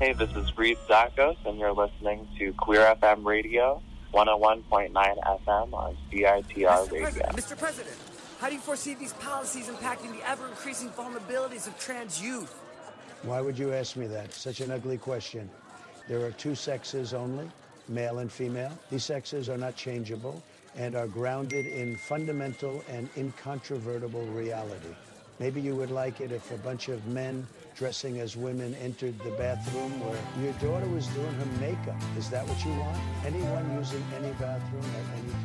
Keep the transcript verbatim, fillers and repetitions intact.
Hey, this is Reed Zakos, and you're listening to Queer F M Radio, one oh one point nine F M on C I T R Mister Radio. President, Mister President, how do you foresee these policies impacting the ever-increasing vulnerabilities of trans youth? Why would you ask me that? Such an ugly question. There are two sexes only, male and female. These sexes are not changeable and are grounded in fundamental and incontrovertible reality. Maybe you would like it if a bunch of men dressing as women entered the bathroom where your daughter was doing her makeup. Is that what you want? Anyone using any bathroom at any